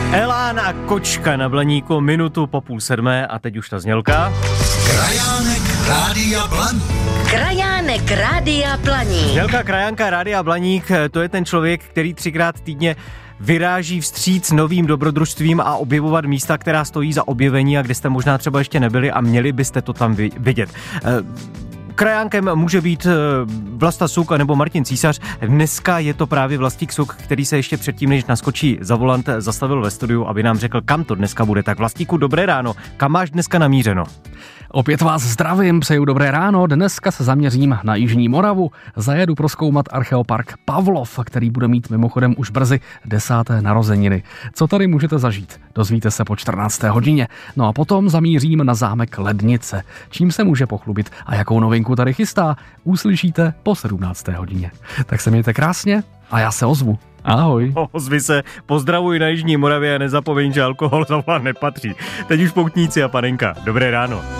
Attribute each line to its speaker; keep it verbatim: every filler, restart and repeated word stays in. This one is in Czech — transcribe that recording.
Speaker 1: Elán a Kočka na Blaníku minutu po půl sedmé a teď už ta znělka.
Speaker 2: Krajánek Rádia Blaník.
Speaker 3: Krajánek Rádia Blaník.
Speaker 1: Znělka Krajánka Rádia Blaník, to je ten člověk, který třikrát týdně vyráží vstříc novým dobrodružstvím a objevovat místa, která stojí za objevení a kde jste možná třeba ještě nebyli a měli byste to tam vidět. Krajánkem může být Vlasta Suk nebo Martin Císař. Dneska je to právě Vlastík Suk, který se ještě předtím, než naskočí za volant, zastavil ve studiu, aby nám řekl, kam to dneska bude. Tak Vlastíku, dobré ráno. Kam máš dneska namířeno?
Speaker 4: Opět vás zdravím, přeju dobré ráno. Dneska se zaměřím na Jižní Moravu. Zajedu prozkoumat archeopark Pavlov, který bude mít mimochodem už brzy desáté narozeniny. Co tady můžete zažít? Dozvíte se po čtrnácté hodině. No a potom zamířím na zámek Lednice. Čím se může pochlubit a jakou novinku tady chystá, uslyšíte po sedmnácté hodině. Tak se mějte krásně a já se ozvu. Ahoj.
Speaker 1: Ozvi se, pozdravuj na Jižní Moravě a nezapomeň, že alkohol za volant nepatří. Teď už poutníci a panenka. Dobré ráno.